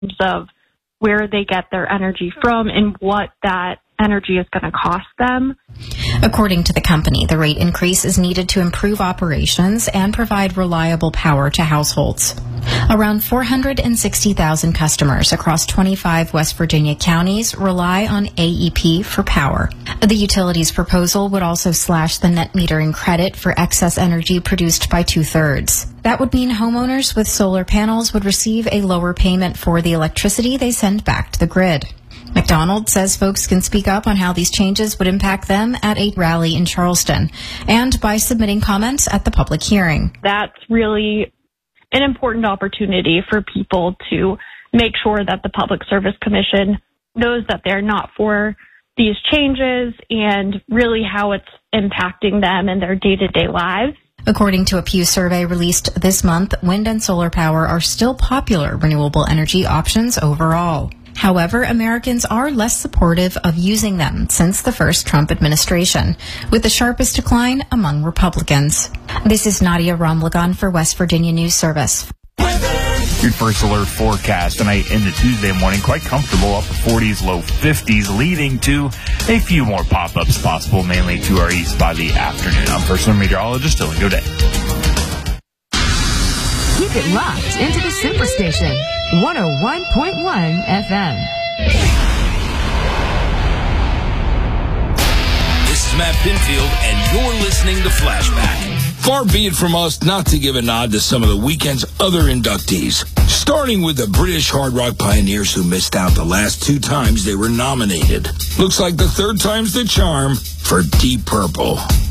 of where they get their energy from and what that energy is going to cost them. According to the company, the rate increase is needed to improve operations and provide reliable power to households. Around 460,000 customers across 25 West Virginia counties rely on AEP for power. The utility's proposal would also slash the net metering credit for excess energy produced by 2/3. That would mean homeowners with solar panels would receive a lower payment for the electricity they send back to the grid. McDonald says folks can speak up on how these changes would impact them at a rally in Charleston and by submitting comments at the public hearing. That's really an important opportunity for people to make sure that the Public Service Commission knows that they're not for these changes and really how it's impacting them in their day-to-day lives. According to a Pew survey released this month, wind and solar power are still popular renewable energy options overall. However, Americans are less supportive of using them since the first Trump administration, with the sharpest decline among Republicans. This is Nadia Ramlagan for West Virginia News Service. Your first alert forecast tonight into Tuesday morning, quite comfortable, upper 40s, low 50s, leading to a few more pop-ups possible, mainly to our east by the afternoon. I'm personal meteorologist Dylan Godet. Keep it locked into the Superstation, 101.1 FM. This is Matt Pinfield, and you're listening to Flashback. Far be it from us not to give a nod to some of the weekend's other inductees, starting with the British hard rock pioneers who missed out the last 2 times they were nominated. Looks like the 3rd time's the charm for Deep Purple.